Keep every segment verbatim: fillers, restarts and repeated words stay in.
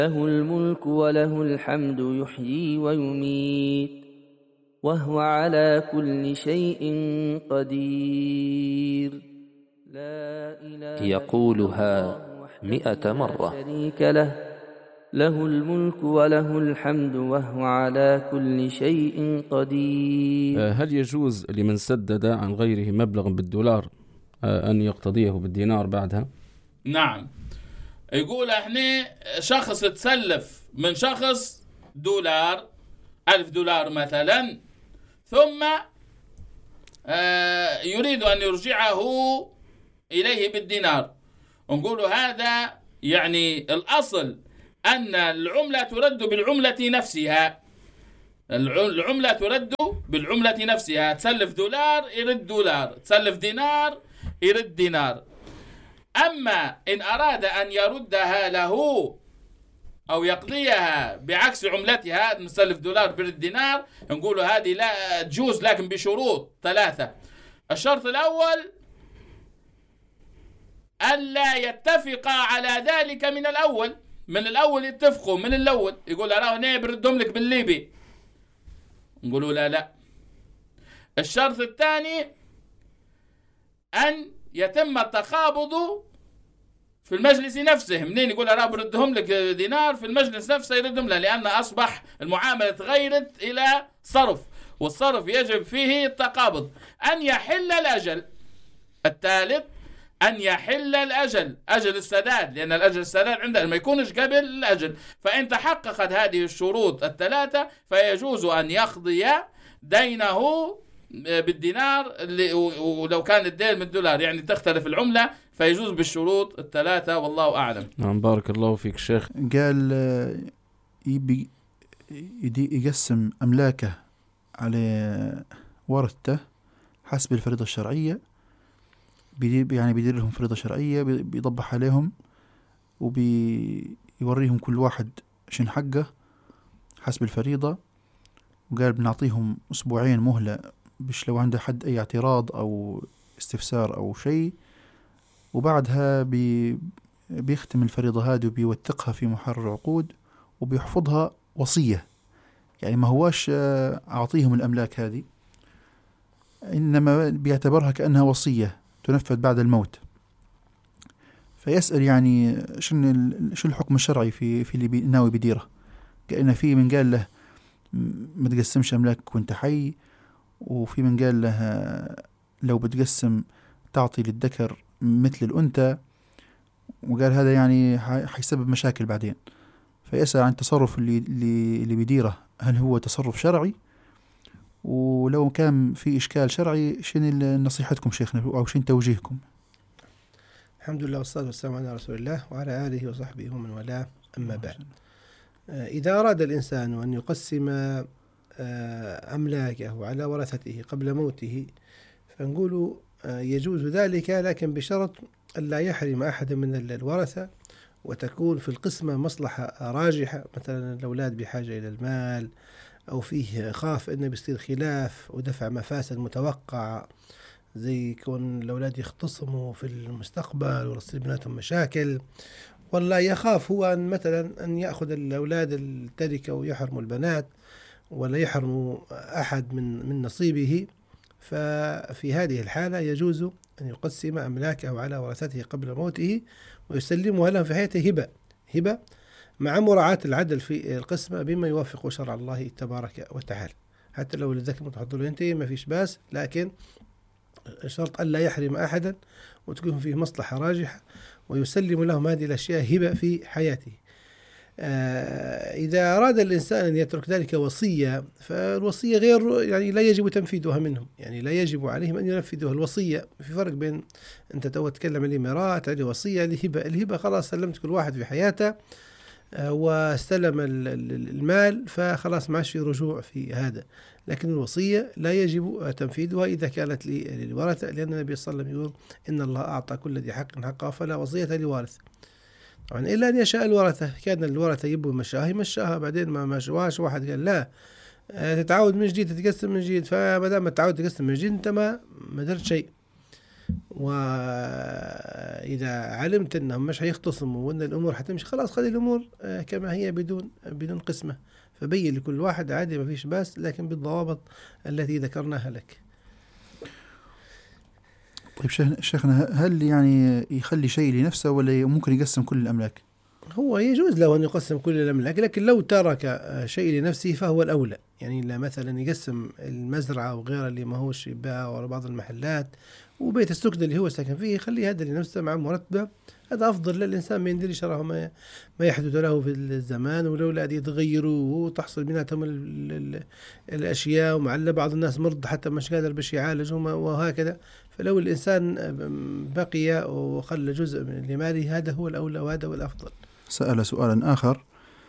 له الملك وله الحمد يحيي ويميت وهو على كل شيء قدير. لا إله يقولها مئة مرة. شريك له له الملك وله الحمد وهو على كل شيء قدير. هل يجوز لمن سدد عن غيره مبلغ بالدولار أن يقتضيه بالدينار بعدها؟ نعم. يقول احنا شخص تسلف من شخص دولار ألف دولار مثلا، ثم يريد أن يرجعه إليه بالدينار، ونقول هذا يعني الأصل أن العملة ترد بالعملة نفسها. العملة ترد بالعملة نفسها. تسلف دولار يرد دولار، تسلف دينار يرد دينار. أما إن أراد أن يردها له أو يقضيها بعكس عملتها، نسلف دولار برد دينار، نقول هذه لا تجوز، لكن بشروط ثلاثة. الشرط الأول ألا يتفقا على ذلك من الأول. من الأول يتفقوا من الأول، يقول أراه هنا بردهم لك بالليبي، نقولوا لا لا. الشرط الثاني أن يتم التقابض في المجلس نفسه. منين يقول أراه بردهم لك دينار، في المجلس نفسه يردهم له، لأن أصبح المعاملة تغيرت إلى صرف، والصرف يجب فيه التقابض. أن يحل الأجل. الثالث أن يحل الأجل، أجل السداد، لأن الأجل السداد عندنا ما يكونش قبل الأجل. فإن تحققت هذه الشروط الثلاثة فيجوز أن يقضي دينه بالدينار، ولو كان الدين من الدولار يعني تختلف العملة، فيجوز بالشروط الثلاثة، والله أعلم. نعم، بارك الله فيك شيخ. قال يبي يقسم أملاكه على ورثته حسب الفريضة الشرعية، يعني بيدير لهم فريضة شرعية، بيضبح عليهم وبيوريهم كل واحد شن حقه حسب الفريضة. وقال بنعطيهم أسبوعين مهلة، بش لو عنده حد أي اعتراض أو استفسار أو شيء، وبعدها بي بيختم الفريضة هذه وبيوثقها في محرر عقود وبيحفظها وصية. يعني ما هواش أعطيهم الأملاك هذه، إنما بيعتبرها كأنها وصية تنفذ بعد الموت. فيسأل يعني شن شو الحكم الشرعي في في اللي ناوي بديره؟ كأن في من قال له ما تقسمش أملاكك وانت حي، وفي من قال له لو بتقسم تعطي للذكر مثل الأنثى، وقال هذا يعني حيسبب مشاكل بعدين. فيسأل عن التصرف اللي اللي اللي بديره هل هو تصرف شرعي، ولو كان في إشكال شرعي شنو نصيحتكم شيخنا أو شنو توجيهكم؟ الحمد لله والصلاة والسلام على رسول الله وعلى آله وصحبه ومن والاه، أما بعد. إذا أراد الإنسان أن يقسم أملاكه على ورثته قبل موته فنقول يجوز ذلك، لكن بشرط ألا يحرم أحد من الورثة، وتكون في القسمة مصلحة راجحة. مثلا الأولاد بحاجة إلى المال، أو فيه خاف أنه بيصير خلاف ودفع مفاسد متوقعة، زي كون الأولاد يختصموا في المستقبل ويصير بيناتهم مشاكل، ولا يخاف هو أن مثلا أن يأخذ الأولاد التركة ويحرموا البنات، ولا يحرموا أحد من من نصيبه. ففي هذه الحالة يجوز أن يقسم أملاكه على ورثته قبل موته ويسلمها لهم في حياته هبة هبة مع مراعاة العدل في القسمة بما يوافق شرع الله تبارك وتعالى. حتى لو للذكر متحضر له انتهي ما فيش باس، لكن الشرط ألا يحرم أحدا وتكون فيه مصلحة راجحة، ويسلم لهم هذه الأشياء هبة في حياته. آه إذا أراد الإنسان أن يترك ذلك وصية، فالوصية غير يعني لا يجب تنفيذها منهم، يعني لا يجب عليهم أن ينفذوها. الوصية في فرق بين أنت تو تتكلم عن الإمارات، هذه وصية. الهبة الهبة خلاص سلمت كل واحد في حياته آه واستلم المال، فخلاص ما في رجوع في هذا. لكن الوصية لا يجب تنفيذها إذا كانت للورثة، لأن النبي صلى الله عليه وسلم يقول إن الله أعطى كل ذي حق حقه فلا وصية لوارث. طبعا إلا أن يشاء الورثة، كان الورثة يبوا مشاها مشاها، بعدين ما مشواش واحد قال لا تتعود من جديد تتقسم من جديد، فما دام تتعود تقسم من جديد أنت ما ما درت شيء. وإذا علمت أنهم مش هيختصموا وأن الأمور حتمشي خلاص خلي الأمور كما هي بدون بدون قسمة، فبين لكل واحد عادي ما فيش باس، لكن بالضوابط التي ذكرناها لك. طيب شيخنا، هل يعني يخلي شيء لنفسه ولا ممكن يقسم كل الأملاك؟ هو يجوز له أن يقسم كل الأملاك، لكن لو ترك شيء لنفسه فهو الأولى. يعني لا مثلا يقسم المزرعة وغيرها اللي ما هوش يباع ولا بعض المحلات، وبيت السكن اللي هو ساكن فيه يخلي هذا لنفسه مع مرتبة، هذا أفضل للإنسان. ما يندري شرعه ما ما يحدث له في الزمان، ولولا أن يتغيروا وتحصل بيناتهم الأشياء، ومعلّ بعض الناس مرض حتى مش قادر باش يعالجهم وهكذا. فلو الإنسان بقي وخلى جزء من لماله هذا هو الأولى وهذا هو الأفضل. سأل سؤالا آخر،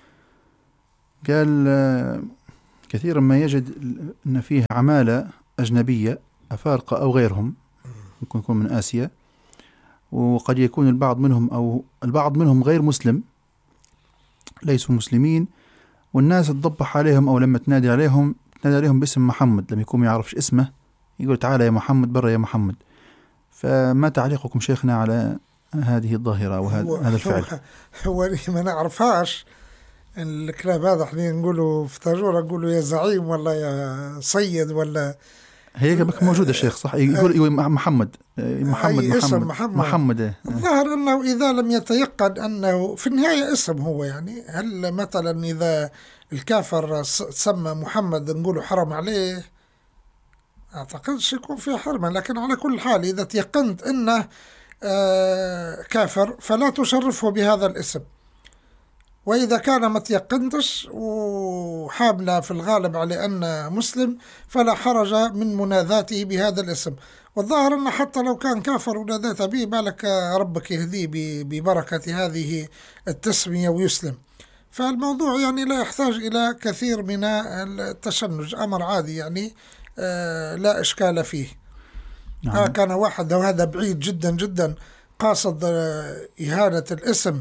قال كثيرا ما يجد أن فيه عمالة أجنبية أفارقة أو غيرهم، ممكن يكون من آسيا، وقد يكون البعض منهم أو البعض منهم غير مسلم، ليسوا مسلمين، والناس تضبح عليهم أو لما تنادي عليهم تنادي عليهم باسم محمد، لما يكون ما يعرفش اسمه يقول تعالى يا محمد برا يا محمد. فما تعليقكم شيخنا على هذه الظاهرة وهذا الفعل؟ هو اللي ما نعرفهاش الكلام هذا، احنا نقولوا في تاجورة نقولوا يا زعيم ولا يا سيد ولا هي موجودة الشيخ صح، يقول محمد محمد محمد محمد, محمد. الظاهر أنه إذا لم يتيقن أنه في النهاية اسم هو، يعني هل مثلا إذا الكافر سمى محمد نقوله حرم عليه؟ أعتقدش يكون فيه حرمة، لكن على كل حال إذا تيقنت أنه آه كافر فلا تشرفه بهذا الاسم، وإذا كان ما تيقنتش وحاملة في الغالب على أنه مسلم فلا حرج من مناذاته بهذا الاسم. والظاهر أن حتى لو كان كافر ونادات به بالك ربك يهديه ببركة هذه التسمية ويسلم. فالموضوع يعني لا يحتاج إلى كثير من التشنج، أمر عادي يعني آه لا إشكال فيه. نعم. آه كان واحد وهذا بعيد جدا جدا قاصد آه إهانة الاسم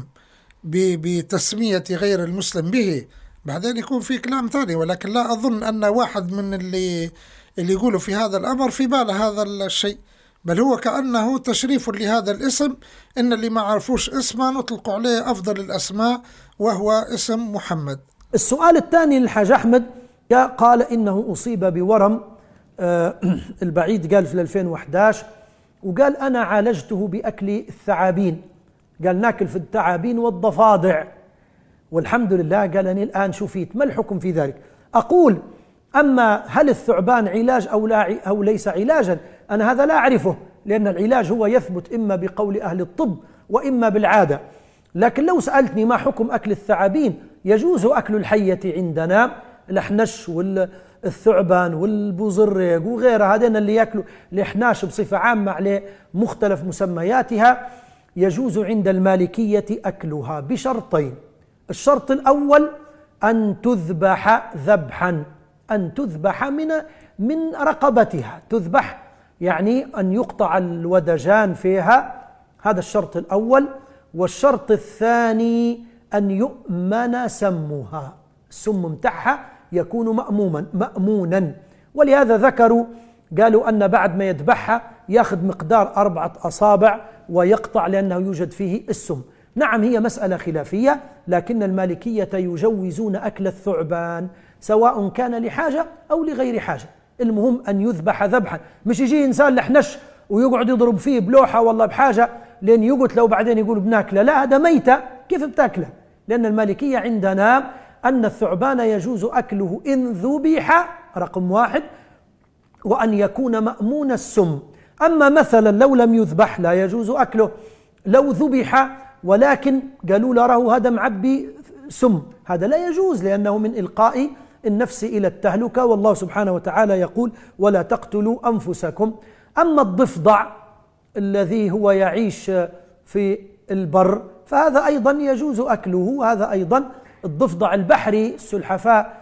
بتسمية غير المسلم به، بعدين يكون في كلام ثاني. ولكن لا أظن أن واحد من اللي اللي يقولوا في هذا الأمر في باله هذا الشيء، بل هو كأنه تشريف لهذا الاسم، إن اللي ما عرفوش اسمه نطلق عليه أفضل الأسماء وهو اسم محمد. السؤال الثاني للحاج أحمد، قال إنه أصيب بورم آه البعيد، قال في ألفين وأحد عشر، وقال أنا عالجته بأكل الثعابين، قال ناكل في الثعابين والضفادع والحمد لله. قال أني الآن شفيت، ما الحكم في ذلك؟ أقول أما هل الثعبان علاج أو, لا أو ليس علاجا، أنا هذا لا أعرفه، لأن العلاج هو يثبت إما بقول أهل الطب وإما بالعادة. لكن لو سألتني ما حكم أكل الثعابين، يجوز أكل الحية عندنا، الأحنش والثعبان والبوزرق وغيرها، هذين اللي يأكلوا الإحناش بصفة عامة عليه مختلف مسمياتها، يجوز عند المالكية أكلها بشرطين. الشرط الأول أن تذبح ذبحا، أن تذبح من من رقبتها، تذبح يعني أن يقطع الودجان فيها، هذا الشرط الأول. والشرط الثاني أن يؤمن سمها، السم متاعها يكون مأموما مأمونا. ولهذا ذكروا قالوا أن بعد ما يذبحها يأخذ مقدار أربعة أصابع ويقطع لأنه يوجد فيه السم. نعم هي مسألة خلافية، لكن المالكية يجوزون أكل الثعبان سواء كان لحاجة أو لغير حاجة، المهم أن يذبح ذبحا، مش يجي إنسان لحنش ويقعد يضرب فيه بلوحة والله بحاجة لأن يقتله وبعدين يقول بناكله، لا هذا ميتة كيف بتاكله؟ لأن المالكية عندنا أن الثعبان يجوز أكله إن ذبح رقم واحد، وأن يكون مأمون السم. أما مثلا لو لم يذبح لا يجوز أكله، لو ذبح ولكن قالوا له هذا معبي سم، هذا لا يجوز لأنه من إلقاء النفس إلى التهلكة، والله سبحانه وتعالى يقول ولا تقتلوا أنفسكم. أما الضفدع الذي هو يعيش في البر فهذا أيضا يجوز أكله، هذا أيضا الضفدع البحري السلحفاء،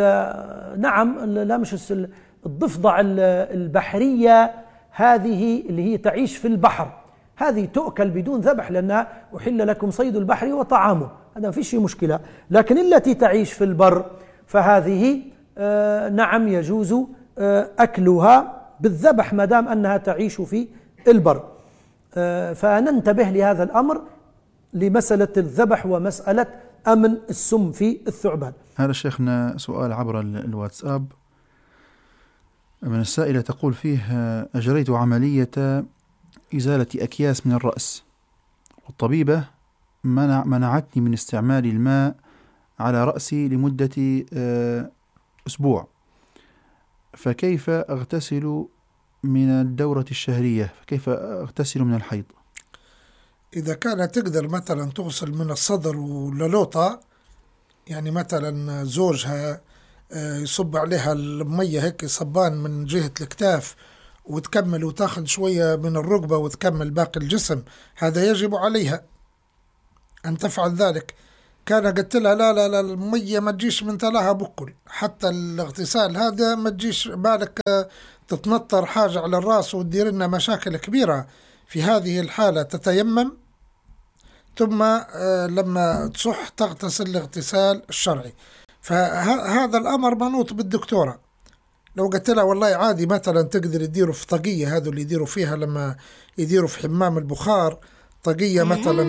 نعم لا مش الضفدع البحرية هذه اللي هي تعيش في البحر، هذه تؤكل بدون ذبح لأنها أحل لكم صيد البحر وطعامه، هذا ما فيش مشكلة. لكن التي تعيش في البر فهذه آه نعم يجوز آه أكلها بالذبح ما دام أنها تعيش في البر. فننتبه لهذا الأمر لمسألة الذبح ومسألة أمن السم في الثعبان. هذا شيخنا سؤال عبر الواتساب من السائلة تقول فيه: أجريت عملية إزالة أكياس من الرأس، والطبيبة منع منعتني من استعمال الماء على رأسي لمدة أسبوع، فكيف أغتسل من الدورة الشهرية؟ فكيف أغتسل من الحيض؟ إذا كانت تقدر مثلا تغسل من الصدر وللوطة، يعني مثلا زوجها يصب عليها المية هيك صبان من جهة الكتاف وتكمل وتاخذ شوية من الركبة وتكمل باقي الجسم، هذا يجب عليها أن تفعل ذلك. كان قلت لها لا لا لا المية ما تجيش من تلاها بكل، حتى الاغتسال هذا ما تجيش بالك تتنطر حاجة على الرأس وتدير لنا مشاكل كبيرة. في هذه الحالة تتيمم، ثم لما تصح تغتسل الاغتسال الشرعي. فهذا الأمر منوط بالدكتورة. لو قلت لها والله عادي مثلا تقدر يديروا في طاقية، هذا اللي يديروا فيها لما يديروا في حمام البخار، طاقية مثلا